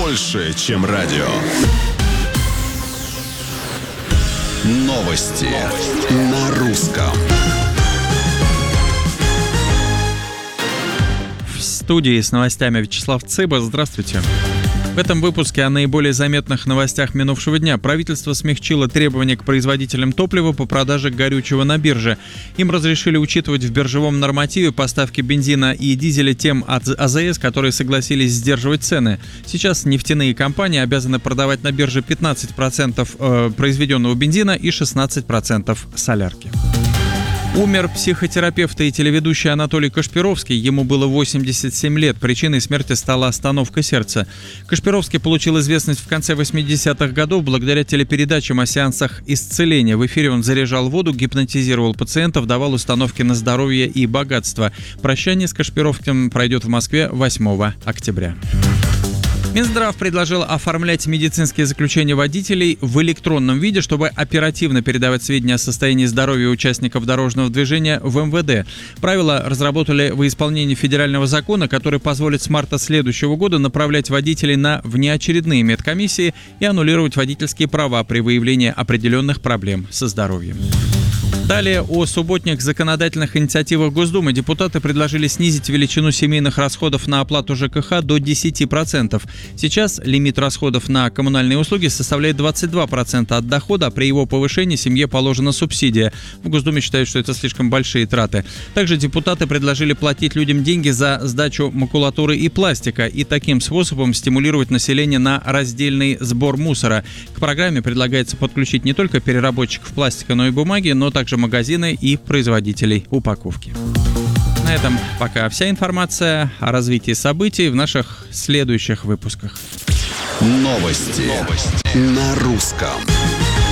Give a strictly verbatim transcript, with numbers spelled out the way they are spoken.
больше, чем радио. Новости, Новости. на русском. В студии с новостями Вячеслав Цыба. Здравствуйте. В этом выпуске о наиболее заметных новостях минувшего дня. Правительство смягчило требования к производителям топлива по продаже горючего на бирже. Им разрешили учитывать в биржевом нормативе поставки бензина и дизеля тем от АЗС, которые согласились сдерживать цены. Сейчас нефтяные компании обязаны продавать на бирже пятнадцать процентов э, произведенного бензина и шестнадцать процентов солярки. Умер психотерапевт и телеведущий Анатолий Кашпировский. Ему было восемьдесят семь лет. Причиной смерти стала остановка сердца. Кашпировский получил известность в конце восьмидесятых годов благодаря телепередачам о сеансах исцеления. В эфире он заряжал воду, гипнотизировал пациентов, давал установки на здоровье и богатство. Прощание с Кашпировским пройдет в Москве восьмого октября. Минздрав предложил оформлять медицинские заключения водителей в электронном виде, чтобы оперативно передавать сведения о состоянии здоровья участников дорожного движения в эм вэ дэ. Правила разработали во исполнении федерального закона, который позволит с марта следующего года направлять водителей на внеочередные медкомиссии и аннулировать водительские права при выявлении определенных проблем со здоровьем. Далее о субботних законодательных инициативах Госдумы. Депутаты предложили снизить величину семейных расходов на оплату жэ ка ха до десять процентов. Сейчас лимит расходов на коммунальные услуги составляет двадцать два процента от дохода, а при его повышении семье положена субсидия. В Госдуме считают, что это слишком большие траты. Также депутаты предложили платить людям деньги за сдачу макулатуры и пластика и таким способом стимулировать население на раздельный сбор мусора. К программе предлагается подключить не только переработчиков пластика, но и бумаги, но также магазины и производителей упаковки. На этом пока вся информация. О развитии событий в наших следующих выпусках. Новости, Новости. на русском.